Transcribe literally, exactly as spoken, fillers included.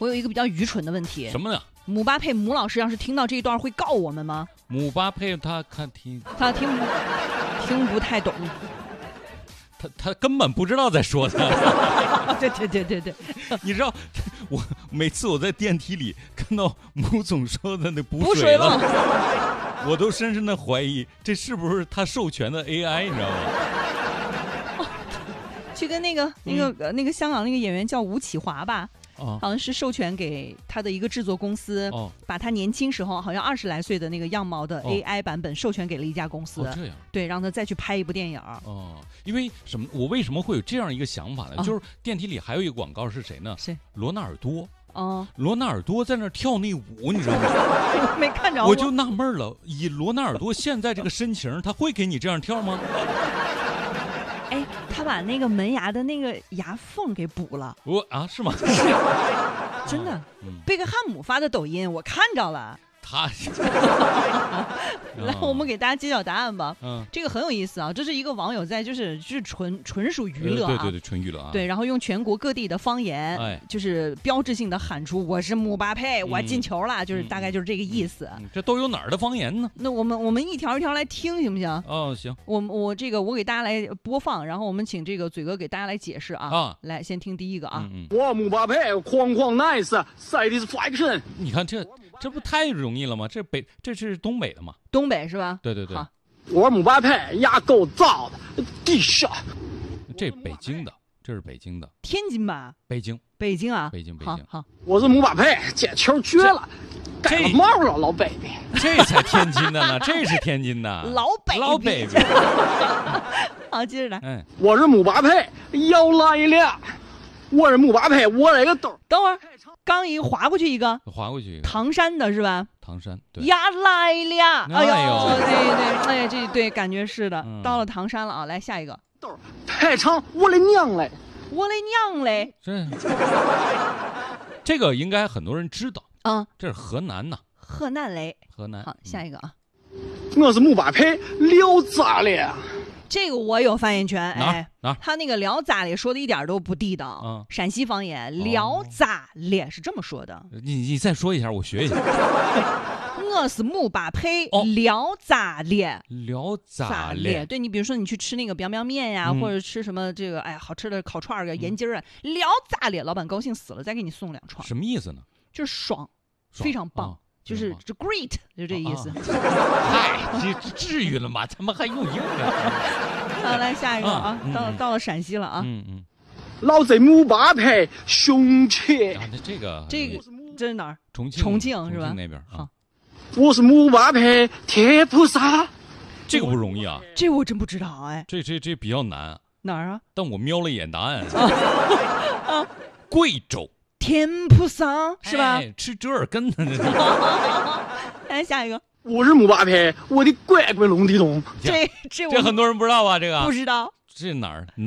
我有一个比较愚蠢的问题。 什么呢？ 姆巴佩姆老师要是听到这一段会告我们吗？ 姆巴佩他看听他听不听不太懂。 他他根本不知道在说他。 对对对对对， 你知道，我每次我在电梯里看到姆总说的那补补水了， 我都深深的怀疑这是不是他授权的 A I， 你知道吗？ 哦、去跟那个那个、嗯、那个香港那个演员叫吴启华吧。 哦、 好像是授权给他的一个制作公司，哦、把他年轻时候好像二十来岁的那个样貌的 A I 版本授权给了一家公司， 哦、这样对，让他再去拍一部电影。 哦，因为什么？我为什么会有这样一个想法呢？哦、就是电梯里还有一个广告是谁呢？ 谁？ 罗纳尔多。 哦， 罗纳尔多在那跳那舞，你知道吗？ 我没看着， 我就纳闷了，以罗纳尔多现在这个身形，他会给你这样跳吗？ 哎，他把那个门牙的那个牙缝给补了。 我啊，是吗？ 是，真的。嗯、贝克汉姆发的抖音我看着了。 他， 来，我们给大家揭晓答案吧。 嗯， 这个很有意思啊，这是一个网友在就是就是纯纯属娱乐、啊呃，对对对，纯娱乐啊。 对，然后用全国各地的方言，哎，就是标志性的喊出我是姆巴佩，嗯、我进球了，就是大概就是这个意思。 嗯嗯、这都有哪儿的方言呢？ 那我们我们一条一条来听行不行？ 哦，行。 我我这个我给大家来播放，然后我们请这个嘴哥给大家来解释啊。啊，来先听第一个啊。 嗯嗯、我姆巴佩哐哐 nice satisfaction。 你看这。这不太容易了吗？这北这是东北的嘛？ 东北是吧？ 对对对。 我姆巴佩牙够造的，地上。 这北京的，这是北京的。 天津吧？ 北京。 北京啊？ 北京北京。 好， 我是姆巴佩，这球绝了，盖了帽了，老 baby。 这才天津的呢，这是天津的。 老 baby。 老 baby。 好，接着来。 嗯， 我是姆巴佩，要来了。我是姆巴佩，我这个兜。 等会儿。刚一划过去一个， 划过去一个， 唐山的是吧？ 唐山，对。 呀来了，哎呦， 哎对对，哎，这对感觉是的，嗯、到了唐山了啊！来下一个， 太长，我的娘嘞， 我的娘嘞， 这这个应该很多人知道啊，嗯、 这是河南呐， 河南嘞， 河南。 好，下一个啊， 我是姆巴佩，聊咋了？ 这个我有发言权，哎， 哪他那个聊咋咧说的一点都不地道，嗯，陕西方言聊咋咧是这么说的。 你你再说一下，我学一下。 我是姆巴佩，聊咋咧？ 聊咋咧？ 对，你比如说你去吃那个 biang biang 面呀，或者吃什么这个哎好吃的烤串儿、盐鸡儿啊，聊咋咧？老板高兴死了，再给你送两串。 什么意思呢？ 就是爽，非常棒。就是这 great 就这意思。 嗨，这至于了吗？他们还用英呢。 好，来下一个啊，到到了陕西了啊。 嗯嗯。 老贼姆巴佩兄弟。 啊，那这个这个这是哪儿？ 重庆。 重庆是吧？ 那边啊。 我是姆巴佩铁菩萨。 这个不容易啊。 这我真不知道哎。 这这这比较难。 哪儿啊？ 但我瞄了一眼答案。啊。贵州。 天菩萨是吧？ 哎、吃折耳根的。 来下一个， 我是姆巴佩，我的乖乖龙地洞。 这这这很多人不知道吧？这个不知道， 这哪儿？